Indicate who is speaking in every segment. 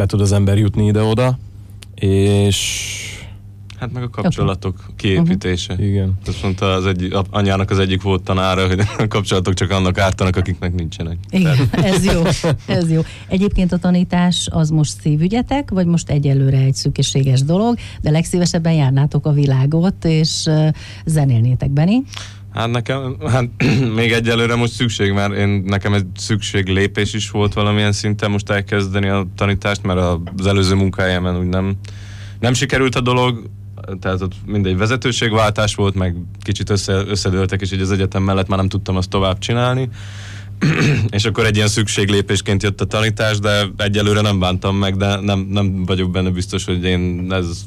Speaker 1: be tud az ember jutni ide-oda, és...
Speaker 2: Hát meg a kapcsolatok kiépítése.
Speaker 1: Igen.
Speaker 2: Azt mondta anyának az egyik volt tanára, hogy a kapcsolatok csak annak ártanak, akiknek nincsenek.
Speaker 3: Igen, ez jó. Egyébként a tanítás az most szívügyetek, vagy most egyelőre egy szükséges dolog, de legszívesebben járnátok a világot, és zenélnétek, Benni?
Speaker 2: Hát még egyelőre most szükség, mert nekem egy szükség lépés is volt valamilyen szinten most elkezdeni a tanítást, mert az előző munkahelyemen úgy nem sikerült a dolog, tehát ott mindegy vezetőségváltás volt, meg kicsit összedőltek, és így az egyetem mellett már nem tudtam azt tovább csinálni. És akkor egy ilyen szükséglépésként jött a tanítás, de egyelőre nem bántam meg, de nem vagyok benne biztos, hogy én ezt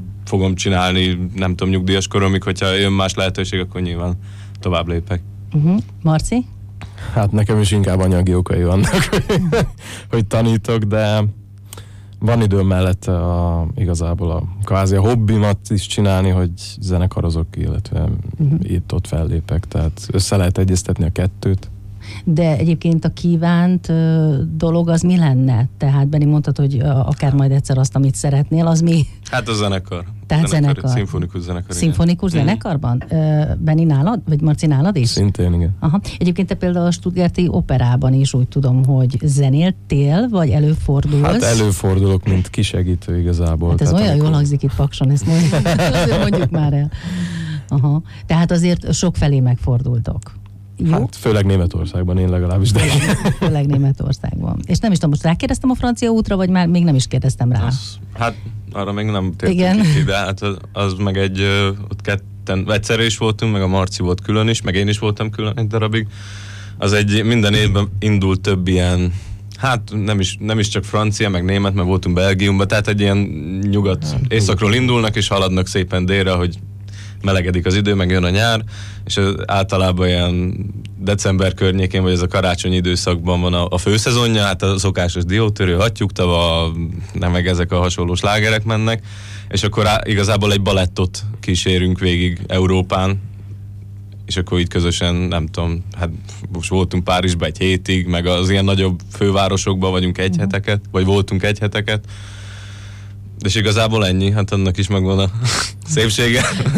Speaker 2: fogom csinálni, nem tudom, nyugdíjas koromig, hogyha jön más lehetőség, akkor nyilván tovább lépek.
Speaker 3: Marci?
Speaker 1: Hát nekem is inkább anyagi okai vannak, hogy tanítok, de van időm mellett igazából kvázi a hobbimat is csinálni, hogy zenekarozok, illetve itt-ott fellépek, tehát össze lehet egyeztetni a kettőt.
Speaker 3: De egyébként a kívánt dolog az mi lenne? Tehát Benni mondtad, hogy akár majd egyszer azt, amit szeretnél, az mi?
Speaker 2: Hát a zenekar.
Speaker 3: Tehát zenekar.
Speaker 2: Szimfonikus zenekar.
Speaker 3: Szimfonikus zenekarban? Benni nálad? Vagy Marci nálad is?
Speaker 1: Szintén, igen.
Speaker 3: Aha. Egyébként te például a Stuttgarti Operában is úgy tudom, hogy zenéltél, vagy előfordulsz?
Speaker 1: Hát előfordulok, mint kisegítő igazából.
Speaker 3: Hát ez olyan jól hangzik itt Pakson, ezt mondjuk már el. Aha. Tehát azért sok felé megfordultok. Jó?
Speaker 1: Hát főleg Németországban, én legalábbis. De...
Speaker 3: Főleg Németországban. És nem is tudom, most rákérdeztem a francia útra, vagy már még nem is kérdeztem rá?
Speaker 2: Hát arra még nem tértünk ki, de hát az meg ott ketten, egyszerre is voltunk, meg a Marci volt külön is, meg én is voltam külön egy darabig. Az minden évben indult több ilyen, hát nem is csak francia, meg német, mert voltunk Belgiumban, tehát egy ilyen északról indulnak, és haladnak szépen délre, hogy melegedik az idő, meg jön a nyár, és általában ilyen december környékén, vagy ez a karácsonyi időszakban van a főszezonja, hát a szokásos diótörő, hattyúktava, meg ezek a hasonló slágerek mennek, és akkor igazából egy balettot kísérünk végig Európán, és akkor így közösen, nem tudom, hát most voltunk Párizsban egy hétig, meg az ilyen nagyobb fővárosokban vagyunk egy heteket, vagy voltunk egy heteket, és igazából ennyi, hát annak is megvan a szépsége.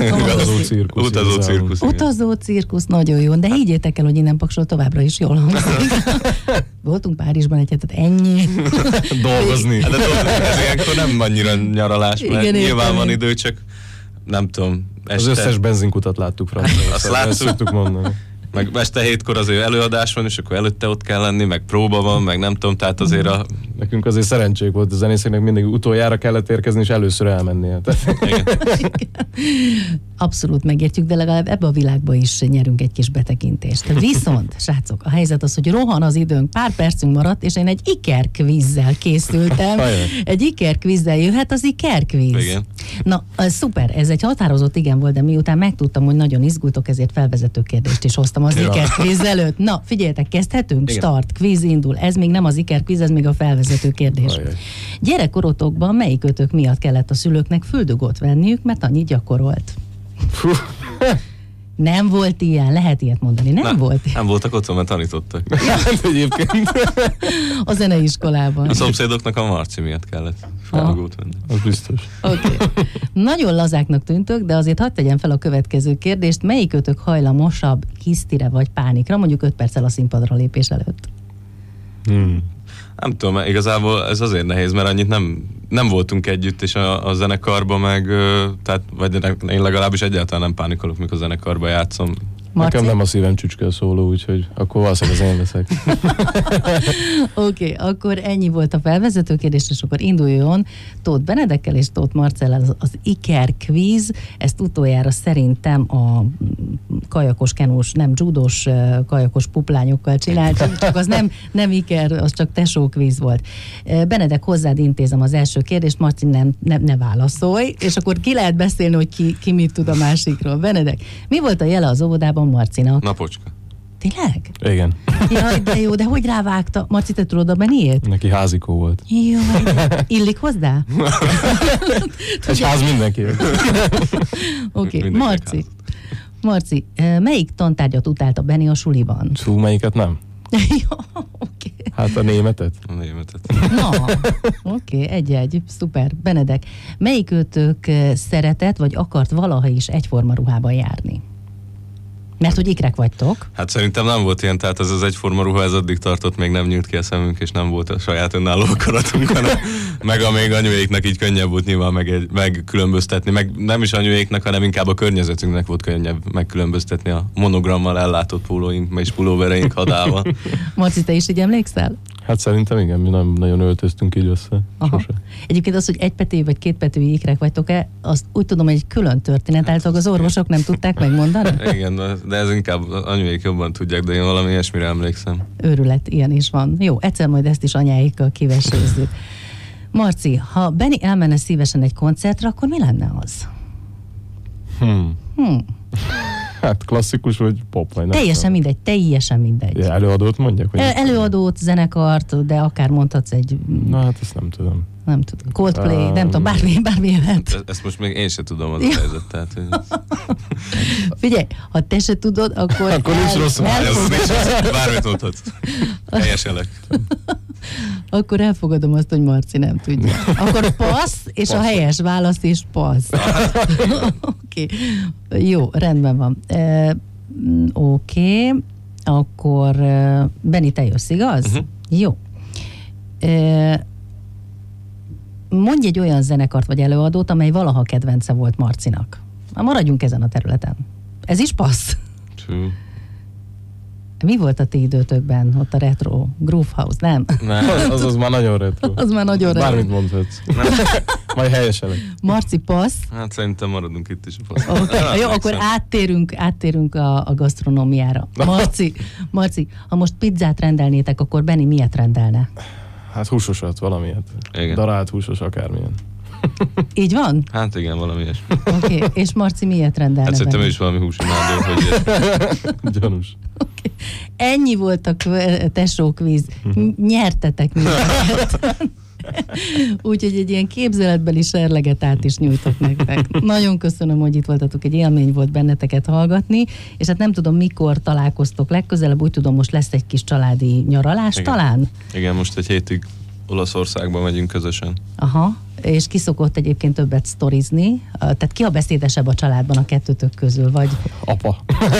Speaker 1: Utazó cirkusz.
Speaker 3: Utazó cirkusz, nagyon jó, de higgyétek el, hogy innen Paksról továbbra is jól hangzik. Voltunk Párizsban egy hetet, ennyi.
Speaker 1: Dolgozni.
Speaker 2: Hát de ez ilyenkor nem annyira nyaralás, mert igen, nyilván van idő, csak nem tudom.
Speaker 1: Az összes benzinkutat láttuk franciául.
Speaker 2: Azt láttuk
Speaker 1: mondani.
Speaker 2: Meg este 7-kor azért előadás van, és akkor előtte ott kell lenni, meg próba van, meg nem tudom, tehát azért
Speaker 1: Nekünk azért szerencsék volt, a zenészeknek mindig utoljára kellett érkezni, és először elmenni.
Speaker 3: Abszolút megértjük, de legalább ebbe a világba is nyerünk egy kis betekintést. Viszont, srácok, a helyzet az, hogy rohan az időnk, pár percünk maradt, és én egy ikerkvízzel készültem. Egy ikerkvízzel jöhet az ikerkvíz.
Speaker 2: Igen.
Speaker 3: Na, szuper, ez egy határozott igen volt, de miután megtudtam, hogy nagyon izgultok, ezért felvezető kérdést is hoztam az ikerkvíz előtt. Na, figyeljetek, kezdhetünk? Igen. Start, kvíz indul. Ez még nem az ikerkvíz, ez még a felvezető kérdés. Gyerekkorotokban melyikötök miatt kellett a szülőknek füldugót venniük, mert annyit gyakorolt? Nem volt ilyen, lehet ilyet mondani, nem volt ilyen.
Speaker 2: Nem voltak otthon, mert tanítottak.
Speaker 1: Egyébként.
Speaker 3: A zeneiskolában.
Speaker 2: A szomszédoknak a Marci miatt kellett füldugót venni.
Speaker 1: Az biztos.
Speaker 3: Okay. Nagyon lazáknak tűntök, de azért hadd tegyem fel a következő kérdést. Melyikötök hajlamosabb hisztire vagy pánikra, mondjuk 5 perccel a színpadra lépés előtt?
Speaker 2: Nem tudom, igazából ez azért nehéz, mert annyit nem voltunk együtt, és a zenekarban meg, tehát, vagy én legalábbis egyáltalán nem pánikolok, mikor a zenekarban játszom.
Speaker 3: Marci?
Speaker 1: Nekem nem a szívem csücske a szóló, úgyhogy akkor valószínűleg az én leszek.
Speaker 3: Oké, akkor ennyi volt a felvezető kérdés, és akkor induljon Tóth Benedekkel és Tóth Marcellel az Iker Quiz. Ezt utoljára szerintem a kajakos, kenós, nem judós kajakos puplányokkal csináltuk, csak az nem Iker, az csak tesó quiz volt. Benedek, hozzád intézem az első kérdést, Marci ne válaszolj, és akkor ki lehet beszélni, hogy ki mit tud a másikról. Benedek, mi volt a jele az óvodában Marcinak?
Speaker 2: Napocska.
Speaker 3: Tényleg?
Speaker 1: Igen.
Speaker 3: Jaj, de jó, de hogy rávágta? Marci, te tudod a Beniét?
Speaker 1: Neki házikó volt.
Speaker 3: Jaj, illik hozzá?
Speaker 1: Egy ház mindenki.
Speaker 3: Oké, Marci, melyik tantárgyat utálta Beni a suliban?
Speaker 1: Melyiket nem?
Speaker 3: Jó, oké.
Speaker 1: Hát a németet.
Speaker 2: A németet.
Speaker 3: Na, oké, egy-egy, szuper. Benedek, melyik őtök szeretett, vagy akart valaha is egyforma ruhában járni? Mert hogy ikrek vagytok.
Speaker 2: Hát szerintem nem volt ilyen, tehát ez az egyforma ruha, ez addig tartott, még nem nyílt ki a szemünk, és nem volt a saját önálló akaratunk, hanem meg a még anyuéknak így könnyebb volt nyilván megkülönböztetni, meg nem is anyuéknak, hanem inkább a környezetünknek volt könnyebb megkülönböztetni a monogrammal ellátott pólóink és pulóvereink hadával.
Speaker 3: Marci, te is így emlékszel?
Speaker 1: Hát szerintem igen, mi nem nagyon öltöztünk így össze. Sose.
Speaker 3: Egyébként az, hogy egypetű vagy kétpetű ikrek vagytok-e, azt úgy tudom, hogy egy külön történet, általában az orvosok nem tudták megmondani?
Speaker 2: Igen, de ez inkább anyuék jobban tudják, de én valami ilyesmire emlékszem.
Speaker 3: Őrület, ilyen is van. Jó, egyszer majd ezt is anyáikkal kivesézzük. Marci, ha Benni elmenne szívesen egy koncertre, akkor mi lenne az?
Speaker 1: Hát klasszikus vagy pop, vagy nem.
Speaker 3: Teljesen mindegy.
Speaker 1: Ja, előadót mondjak? Vagy
Speaker 3: előadót, zenekart, de akár mondhatsz egy...
Speaker 1: Na hát ezt nem tudom.
Speaker 3: Nem tudom. Coldplay, nem tudom, bármi jöhet.
Speaker 2: Ezt most még én se tudom, az a helyzet. Tehát, hogy...
Speaker 3: Figyelj, ha te se tudod, akkor
Speaker 1: nincs rossz.
Speaker 2: Bármit mondhatsz. Helyeselek.
Speaker 3: Akkor elfogadom azt, hogy Marci nem tudja. Akkor passz, és a helyes válasz is passz. Oké. Jó, rendben van. Oké. Akkor Benni, te jössz, igaz? Jó. Mondj egy olyan zenekart vagy előadót, amely valaha kedvence volt Marcinak. Maradjunk ezen a területen. Ez is passz. Mi volt a ti időtökben? Ott a retro Groove House, nem?
Speaker 1: Az már nagyon retro.
Speaker 3: Az már nagyon retro.
Speaker 1: Bármit mondhatsz. Majd helyeselek.
Speaker 3: Marci, passz.
Speaker 2: Hát szerintem maradunk itt is a passz.
Speaker 3: Okay. Jó, akkor áttérünk a gasztronómiára. Marci, ha most pizzát rendelnétek, akkor Benni miért rendelne?
Speaker 1: Hát húsosat, valamilyet. Igen. Darált húsos, akármilyen.
Speaker 3: Így van?
Speaker 2: Hát igen, valami ilyesmi.
Speaker 3: Oké, és Marci miért rendelne?
Speaker 2: Hát szerintem ő is valami húsimádó, hogy...
Speaker 1: Gyanús.
Speaker 3: Okay. Ennyi volt a tesókvíz. Nyertetek mindent. Úgyhogy egy ilyen képzeletbeli serlegetát is nyújtok nektek. Nagyon köszönöm, hogy itt voltatok, egy élmény volt benneteket hallgatni, és hát nem tudom, mikor találkoztok legközelebb, úgy tudom, most lesz egy kis családi nyaralás. Igen. Talán?
Speaker 2: Igen, most egy hétig Olaszországba megyünk közösen.
Speaker 3: Aha, és ki szokott egyébként többet sztorizni? Tehát ki a beszédesebb a családban a kettőtök közül, vagy?
Speaker 1: Apa.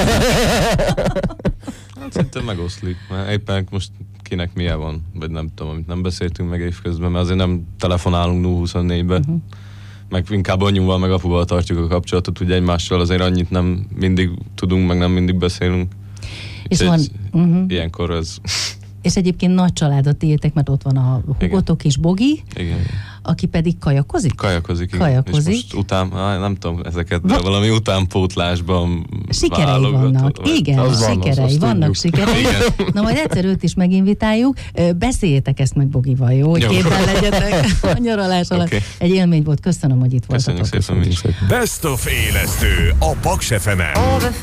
Speaker 2: Hát szerintem megoszlik, mert éppen most kinek milyen van, vagy nem tudom, amit nem beszéltünk meg évközben, mert azért nem telefonálunk 0-24-be, meg inkább anyuval, meg apuval tartjuk a kapcsolatot, ugye egymással azért annyit nem mindig tudunk, meg nem mindig beszélünk.
Speaker 3: És van...
Speaker 2: Ilyenkor ez...
Speaker 3: És egyébként nagy család a tiétek, mert ott van a húgotok is, Bogi,
Speaker 2: igen.
Speaker 3: Aki pedig kajakozik?
Speaker 2: Kajakozik. És most nem tudom ezeket, de valami utánpótlásban
Speaker 3: sikerei vannak. Igen, sikerei. Vannak sikerei. Na majd egyszer őt is meginvitáljuk. Beszéljétek ezt meg Bogival, jó? Hogy képben legyetek a nyaralás alatt. Okay. Egy élmény volt. Köszönöm, hogy itt voltatok.
Speaker 2: Köszönjük szépen.
Speaker 4: Best of élesztő a Paks FM-en.